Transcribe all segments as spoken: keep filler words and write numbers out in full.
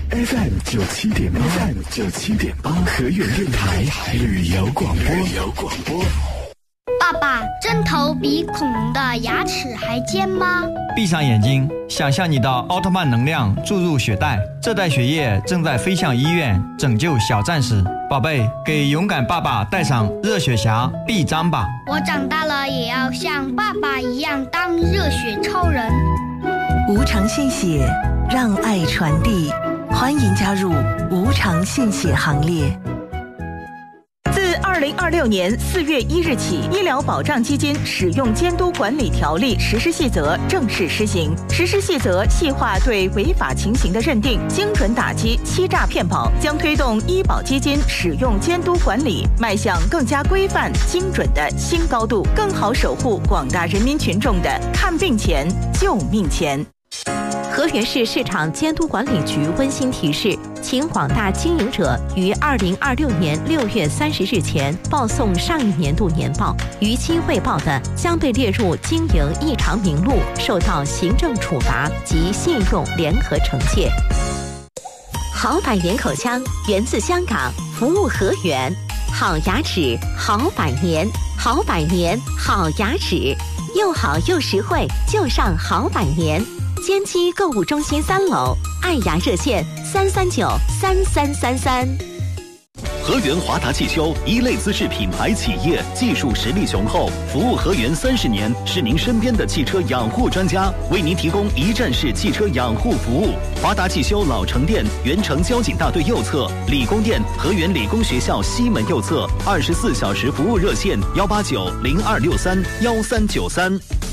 F M 九七点八 ，F M 九七点八，和源电台旅游广播。旅游广播。 爸爸，针头比恐龙的牙齿还尖吗？ 闭上眼睛，想象你的奥特曼能量注入血袋，这袋血液正在飞向医院，拯救小战士。宝贝，给勇敢爸爸戴上热血侠臂章吧。 我长大了也要像爸爸一样当热血超人。 无偿献血，让爱传递，欢迎加入无偿献血行列。 自二零二六年四月一日起，医疗保障基金使用监督管理条例实施细则正式施行。实施细则细化对违法情形的认定，精准打击欺诈骗保，将推动医保基金使用监督管理迈向更加规范、精准的新高度，更好守护广大人民群众的看病钱、救命钱。 河源市市场监督管理局温馨提示，请广大经营者于二零二六年六月三十日前报送上一年度年报，逾期未报的将被列入经营异常名录，受到行政处罚及信用联合惩戒。好百年口腔源自香港，服务河源，好牙齿好百年，好百年好牙齿，又好又实惠，就上好百年。坚基购物中心三楼，爱牙热线三三九三三三三。 河源华达汽修一类资质品牌企业，技术实力雄厚，服务河源三十年，是您身边的汽车养护专家，为您提供一站式汽车养护服务。华达汽修老城店原城交警大队右侧，理工店河源理工学校西门右侧，二十四小时服务热线幺八九零二六三幺三九三。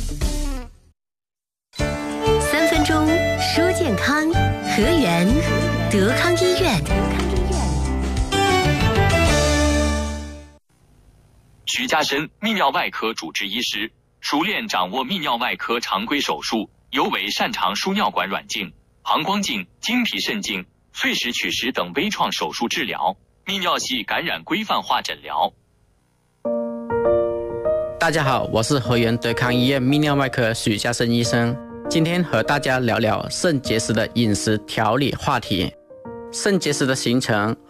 三分钟说健康，河源德康医院。 徐家深，泌尿外科主治医师，熟练掌握泌尿外科常规手术，尤为擅长输尿管软镜、膀胱镜、经皮肾镜、碎石取石等微创手术治疗，泌尿系感染规范化诊疗。 大家好，我是河源德康医院泌尿外科许家生医生，今天和大家聊聊肾结石的饮食调理话题。肾结石的形成